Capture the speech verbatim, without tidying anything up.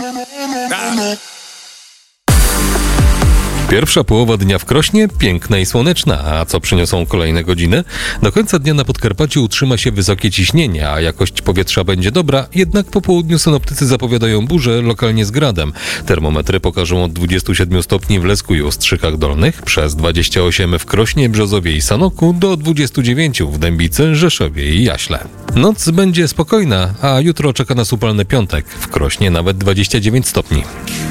Pierwsza połowa dnia w Krośnie piękna i słoneczna, a co przyniosą kolejne godziny? Do końca dnia na Podkarpaciu utrzyma się wysokie ciśnienie, a jakość powietrza będzie dobra, jednak po południu synoptycy zapowiadają burzę, lokalnie z gradem. Termometry pokażą od dwudziestu siedmiu stopni w Lesku i Ostrzykach Dolnych, przez dwadzieścia osiem w Krośnie, Brzozowie i Sanoku, do dwudziestu dziewięciu w Dębicy, Rzeszowie i Jaśle. Noc będzie spokojna, a jutro czeka nas upalny piątek. W Krośnie nawet dwadzieścia dziewięć stopni.